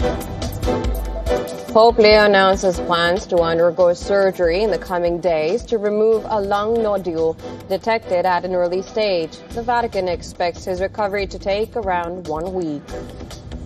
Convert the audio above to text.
Pope Leo announces plans to undergo surgery in the coming days to remove a lung nodule detected at an early stage. The Vatican expects his recovery to take around 1 week.